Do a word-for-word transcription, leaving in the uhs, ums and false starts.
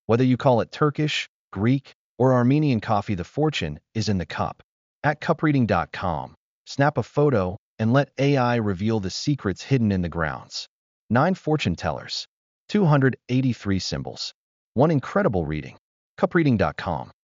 Whether you call it Turkish, Greek, or Armenian coffee, the fortune is in the cup. At cup reading dot com, snap a photo and let A I reveal the secrets hidden in the grounds. nine fortune tellers, two hundred eighty-three symbols. One incredible reading. cup reading dot com